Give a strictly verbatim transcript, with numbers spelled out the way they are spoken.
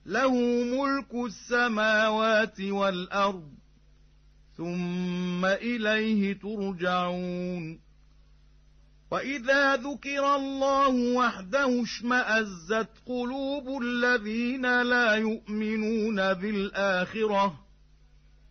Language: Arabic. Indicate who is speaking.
Speaker 1: له ملك السماوات والأرض ثم إليه ترجعون وإذا ذكر الله وحده اشمأزت قلوب الذين لا يؤمنون بالآخرة